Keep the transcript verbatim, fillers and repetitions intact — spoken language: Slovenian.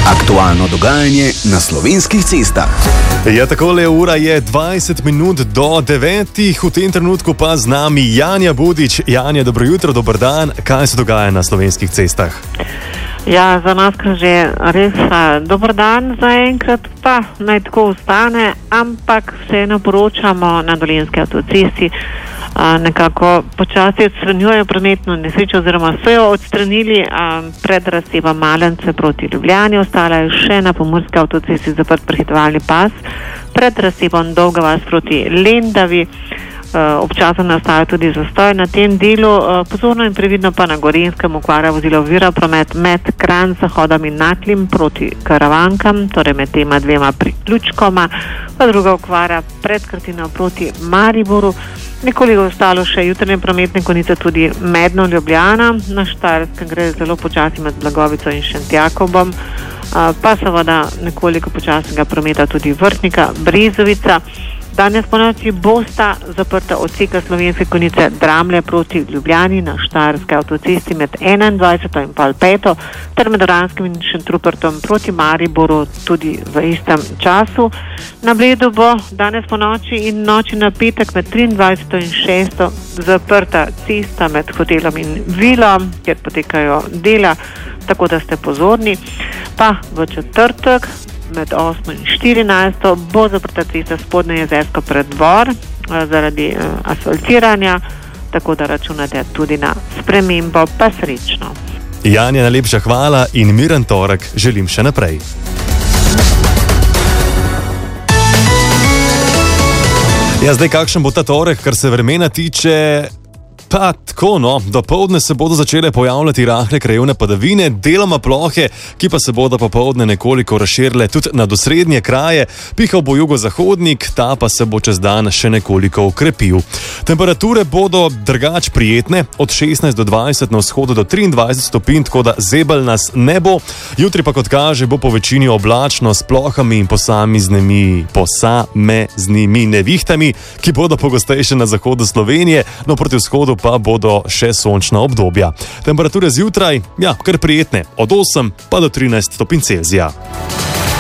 Aktualno dogajanje na slovenskih cestah. Ja, takole, ura je dvajset minut do devetih, v tem trenutku pa z nami Janja Budič. Janja, dobro jutro, dober dan. Kaj se dogaja na slovenskih cestah? Ja, za nas kaže res a, dober dan zaenkrat, pa naj tako ostane, ampak vseeno poročamo na Dolenjski avtocesti. A, nekako počasi odstranjujejo prometno nesrečo oziroma so jo odstranili a, pred razseba Malence proti Ljubljani, ostala je še na Pomurski avtocesti zaprt prehitevalni pas pred razsebom Dolga vas proti Lendavi. Uh, občasno nastaja tudi zastoj na tem delu, uh, pozorno in previdno pa na Gorenjskem okvarja vozila ovira promet med Kranj, Zahodom in Naklim proti Karavankam, torej med tema dvema priključkoma, pa druga okvarja pred Krtino proti Mariboru. Nekoliko ostalo še jutranje prometne konice tudi Medno Ljubljana, na Štajerskem gre zelo počasi med Blagovico in Šentjakobom, uh, pa seveda nekoliko počasnega prometa tudi Vrhnika, Brezovica. Danes po noči bosta zaprta odseka slovenske konice Dramlje proti Ljubljani na Štajerski avtocesti med enaindvajseto in pol peto ter med Oranskim in Šentrupertom proti Mariboru tudi v istem času. Na Bledu bo danes po noči in noči na petek med triindvajseto in šesto zaprta cesta med hotelom in vilo, kjer potekajo dela, tako da ste pozorni. Pa v četrtek med osmo in štirinajsto bo zaprta cesta Spodnje Jezersko Preddvor zaradi uh, asfaltiranja, tako da računate tudi na spremembo, pa srečno. Janja, najlepša hvala in miren torek želim še naprej. Ja, zdaj kakšen bo ta torek, kar se vremena tiče? Pa tako, no, dopoldne se bodo začele pojavljati rahle krajevne padavine, deloma plohe, ki pa se bodo popoldne nekoliko razširile tudi na osrednje kraje. Pihal bo jugozahodnik, ta pa se bo čez dan še nekoliko okrepil. Temperature bodo drugač prijetne, od šestnajst do dvajset, na vzhodu do triindvajset stopinj, tako da zebelj nas ne bo. Jutri pa, kot kaže, bo po večini oblačno s plohami in posameznimi, posameznimi nevihtami, ki bodo pogostejše na zahodu Slovenije, no proti vzhodu pa bodo še sončna obdobja. Temperature zjutraj, ja, kar prijetne, od osem pa do trinajst stopinj Celzija.